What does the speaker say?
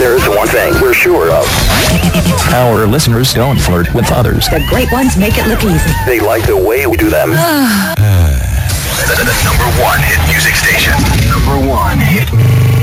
There's one thing we're sure of. Our listeners don't flirt with others. The great ones make it look easy. They like the way we do them. The number one hit music station. Number one hit